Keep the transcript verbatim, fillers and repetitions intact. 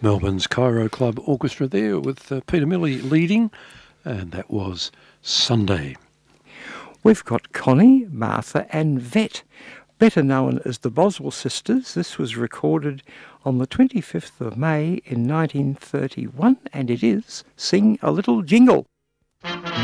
Melbourne's Cairo Club Orchestra there with uh, Peter Milley leading, and that was Sunday. We've got Connie, Martha and Vet, better known as the Boswell Sisters. This was recorded on the twenty-fifth of May in nineteen thirty-one, and it is Sing a Little Jingle.